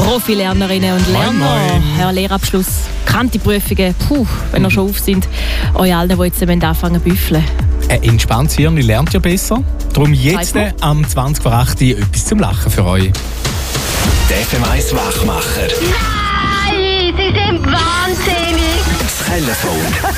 Profilernerinnen und Lerner. Moin. Herr Lehrabschluss, Kanti-Prüfungen, wenn ihr schon auf sind. Euch allen, die jetzt anfangen zu büffeln. Ein entspanntes Hirn lernt ja besser. Darum jetzt am 20 vor 8 Uhr etwas zum Lachen für euch. Der FM1 Wachmacher. Nein, Sie sind wahnsinnig. Das Telefon.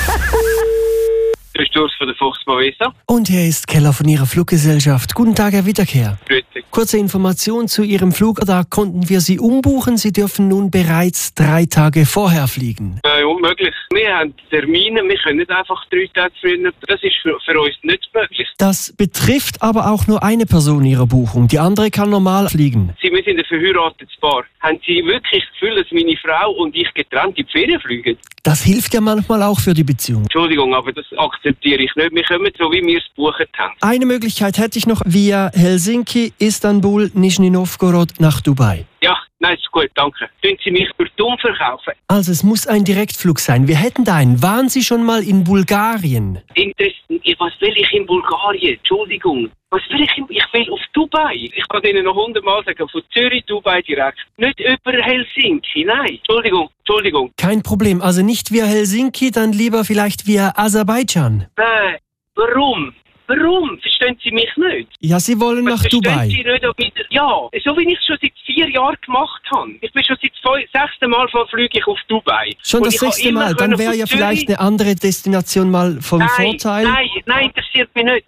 Du bist Urs von der Fuchs Movesa. Und hier ist Keller von Ihrer Fluggesellschaft. Guten Tag, Herr Wiederkehr. Grüezi. Kurze Information zu Ihrem Flug. Da konnten wir Sie umbuchen. Sie dürfen nun bereits 3 Tage vorher fliegen. Unmöglich. Wir haben Termine, wir können nicht einfach 3 Tage früher. Das ist für uns nicht möglich. Das betrifft aber auch nur eine Person Ihrer Buchung. Die andere kann normal fliegen. Wir sind ein verheiratetes Paar. Haben Sie wirklich das Gefühl, dass meine Frau und ich getrennt in die Ferien fliegen? Das hilft ja manchmal auch für die Beziehung. Entschuldigung, aber das akzeptiere ich nicht. Wir kommen so, wie wir es gebucht haben. Eine Möglichkeit hätte ich noch via Helsinki, Istanbul, Nischni Novgorod nach Dubai. Ja, nein, ist gut, danke. Können Sie mich für dumm verkaufen? Also es muss ein Direktflug sein. Wir hätten da einen. Waren Sie schon mal in Bulgarien? Was will ich in Bulgarien? Entschuldigung. Was will ich? Ich will auf Dubai. Ich kann Ihnen noch 100-mal sagen, von Zürich, Dubai direkt. Nicht über Helsinki, nein. Entschuldigung. Kein Problem. Also nicht via Helsinki, dann lieber vielleicht via Aserbaidschan. Nein, warum? Verstehen Sie mich nicht? Ja, Sie wollen nach Dubai. Sie nicht, ja, so wie ich es schon seit 4 Jahren gemacht habe. Ich bin schon seit 6. Mal fliege ich auf Dubai. Schon das 6. Mal? Dann wäre ja vielleicht eine andere Destination mal vom Vorteil. Nein, interessiert mich nicht.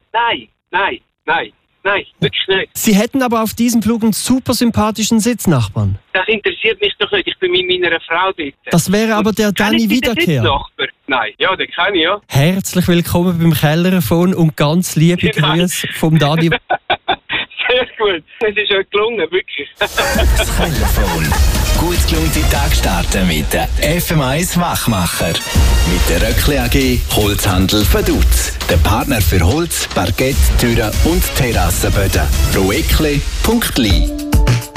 Nein, wirklich nicht. Sie hätten aber auf diesem Flug einen super sympathischen Sitznachbarn. Das interessiert mich doch nicht. Ich bin mit meiner Frau dort. Das wäre aber der Dani Wiederkehr. Nein, ja, den kenne ich ja. Herzlich willkommen beim Kellerfon und ganz liebe Grüße vom Dani. Sehr gut. Es ist ja gelungen, wirklich. Das Telefon. Gut gelaunte Tag starten mit der FM1 Wachmacher. Mit der Röckli AG Holzhandel Vaduz. Der Partner für Holz, Parkett, Türen und Terrassenböden. Roekli.li